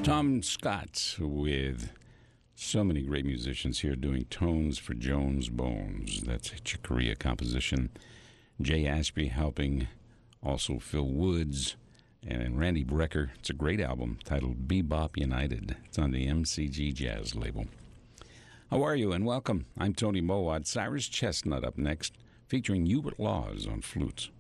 Tom Scott with so many great musicians here doing Tones for Jones Bones. That's a Chick Corea composition. Jay Ashby helping, also Phil Woods and Randy Brecker. It's a great album titled Bebop United. It's on the MCG Jazz label. How are you and welcome. I'm Tony Mowat. Cyrus Chestnut up next, featuring Hubert Laws on flutes.